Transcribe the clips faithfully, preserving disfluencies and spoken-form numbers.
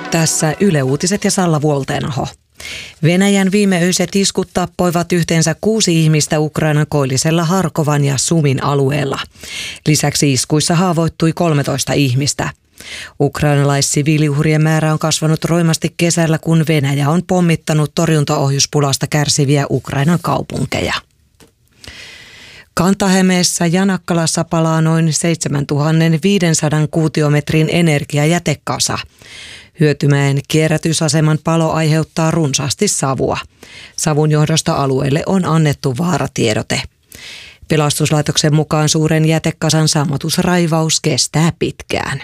Tässä Yle Uutiset ja Salla Vuoltenaho. Venäjän viimeöiset iskut tappoivat yhteensä kuusi ihmistä Ukrainan koillisella Harkovan ja Sumin alueella. Lisäksi iskuissa haavoittui kolmetoista ihmistä. Ukrainalaissiviiliuhrien määrä on kasvanut roimasti kesällä, kun Venäjä on pommittanut torjuntaohjuspulasta kärsiviä Ukrainan kaupunkeja. Kanta-Hämeessä ja Nakkalassa palaa noin seitsemäntuhattaviisisataa kuutiometrin energiajätekasa. Hyötymäen kierrätysaseman palo aiheuttaa runsaasti savua. Savun johdosta alueelle on annettu vaaratiedote. Pelastuslaitoksen mukaan suuren jätekasan sammutusraivaus kestää pitkään.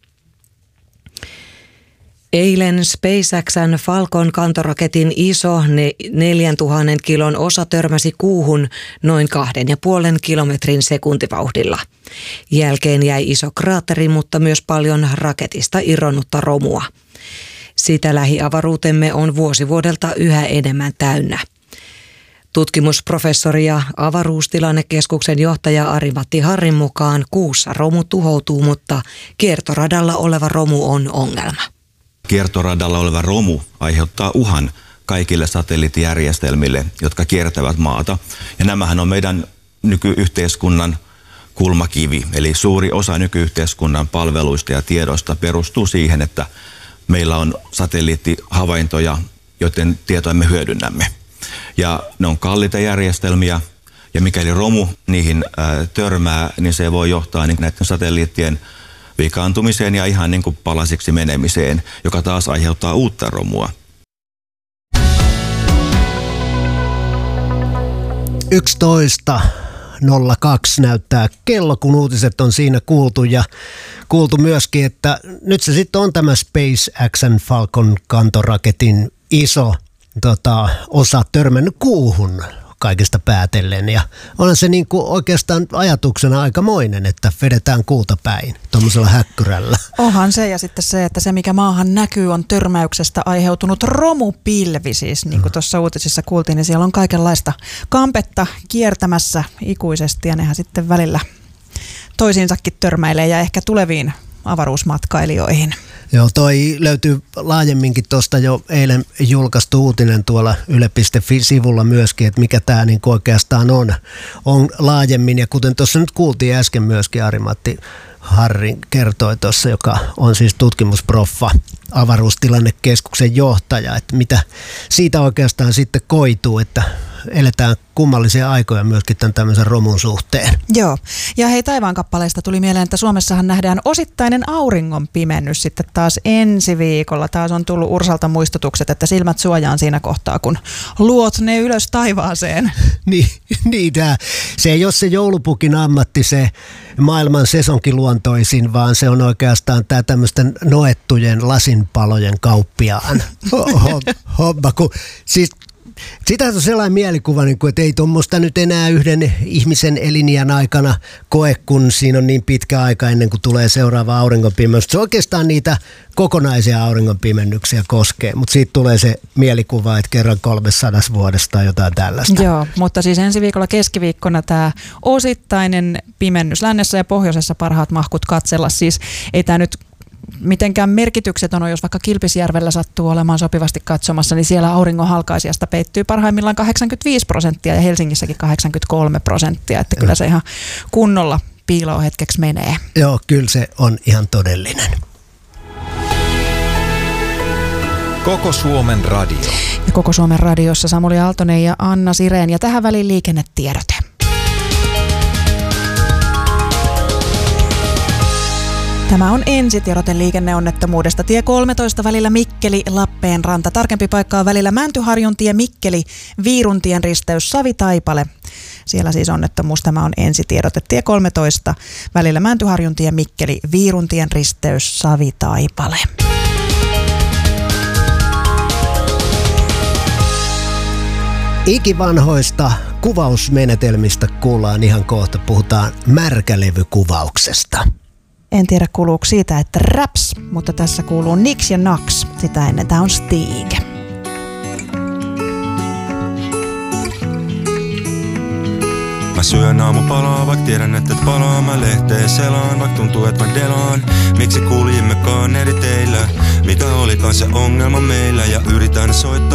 Eilen SpaceXn Falcon kantoraketin iso neljäntuhannen kilon osa törmäsi kuuhun noin kahden ja puolen kilometrin sekuntivauhdilla. Jälkeen jäi iso kraatteri, mutta myös paljon raketista irronnutta romua. Sitä lähiavaruutemme on vuosi vuodelta yhä enemmän täynnä. Tutkimusprofessori ja avaruustilannekeskuksen johtaja Ari-Matti Harrin mukaan kuussa romu tuhoutuu, mutta kiertoradalla oleva romu on ongelma. Kiertoradalla oleva romu aiheuttaa uhan kaikille satelliittijärjestelmille, jotka kiertävät maata. Ja nämähän on meidän nykyyhteiskunnan kulmakivi. Eli suuri osa nykyyhteiskunnan palveluista ja tiedosta perustuu siihen, että meillä on satelliittihavaintoja, joiden tietoja me hyödynnämme. Ja ne on kalliita järjestelmiä, ja mikäli romu niihin ää, törmää, niin se voi johtaa niin näiden satelliittien vikaantumiseen ja ihan niin kuin palasiksi menemiseen, joka taas aiheuttaa uutta romua. yksitoista nolla kaksi näyttää kello, kun uutiset on siinä kuultu ja kuultu myöskin, että nyt se sitten on tämä SpaceXn Falcon kantoraketin iso tota, osa törmännyt kuuhun kaikesta päätellen. Ja on se niin kuin oikeastaan ajatuksena aikamoinen, että vedetään kuuta päin tuollaisella häkkyrällä. Onhan se, ja sitten se, että se mikä maahan näkyy on törmäyksestä aiheutunut romupilvi. Siis niin kuin tuossa uutisissa kuultiin, niin siellä on kaikenlaista kampetta kiertämässä ikuisesti ja nehän sitten välillä toisiinsakin törmäilee ja ehkä tuleviin avaruusmatkailijoihin. Joo, toi löytyy laajemminkin tuosta jo eilen julkaistu uutinen tuolla yle piste fi-sivulla myöskin, että mikä tämä niin oikeastaan on, on laajemmin. Ja kuten tuossa nyt kuultiin äsken myöskin, Ari-Matti Harri kertoi tuossa, joka on siis tutkimusproffa, avaruustilannekeskuksen johtaja, että mitä siitä oikeastaan sitten koituu, että eletään kummallisia aikoja myöskin tämän tämmöisen romun suhteen. Joo, ja hei, taivaankappaleista tuli mieleen, että Suomessahan nähdään osittainen auringon pimennys sitten taas ensi viikolla. Taas on tullut Ursalta muistutukset, että silmät suojaan siinä kohtaa, kun luot ne ylös taivaaseen. niin, niin tämä, se ei ole se joulupukin ammatti, se maailman sesonkiluontoisin, vaan se on oikeastaan tämä tämmöisten noettujen lasinpalojen kauppiaan homma, kun siis sitä on sellainen mielikuva, että ei tuommoista nyt enää yhden ihmisen eliniän aikana koe, kun siinä on niin pitkä aika ennen kuin tulee seuraava auringonpimennys. Se oikeastaan niitä kokonaisia auringonpimennyksiä koskee, mutta siitä tulee se mielikuva, että kerran kolmessadas vuodesta tai jotain tällaista. Joo, mutta siis ensi viikolla keskiviikkona tämä osittainen pimennys lännessä ja pohjoisessa parhaat mahkut katsella. Siis ei tämä nyt mitenkään merkityksetön on, jos vaikka Kilpisjärvellä sattuu olemaan sopivasti katsomassa, niin siellä auringon halkaisijasta peittyy parhaimmillaan kahdeksankymmentäviisi prosenttia ja Helsingissäkin kahdeksankymmentäkolme prosenttia, että kyllä se ihan kunnolla piiloon hetkeksi menee. Joo, kyllä se on ihan todellinen. Koko Suomen radio. Ja Koko Suomen radiossa Samuli Aaltonen ja Anna Sireen ja tähän väliin liikennetiedote. Tämä on ensitiedote liikenneonnettomuudesta. Tie kolmetoista välillä Mikkeli-Lappeenranta. Tarkempi paikka on välillä Mäntyharjuntie Mikkeli, Viiruntien risteys Savitaipale. Siellä siis onnettomuus. Tämä on ensitiedote. Tie kolmetoista välillä Mäntyharjuntie Mikkeli, Viiruntien risteys Savitaipale. Ikivanhoista kuvausmenetelmistä kuullaan ihan kohta. Puhutaan märkälevykuvauksesta. En tiedä kuuluuko siitä, että raps, mutta tässä kuuluu Nix ja Nax. Sitä ennen tämä on Stig. Mä syön aamupalaa, vaik tiedän, että et palaa. Mä lehteen selaan, vaik tuntuu, että mä delaan. Miksi kuljimmekaan eri teillä? Mikä oli olikaan se ongelma meillä ja yritän soittaa